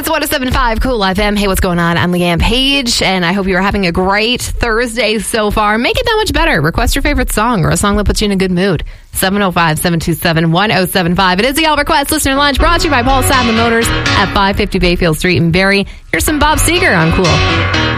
107.5 Cool FM. Hey, what's going on? I'm Leanne Page, and I hope you are having a great Thursday so far. Make it that much better. Request your favorite song or a song that puts you in a good mood. 705-727-1075. It is the All Request Listener Lunch, brought to you by Paul Sadler Motors at 550 Bayfield Street in Barrie. Here's some Bob Seger on Cool.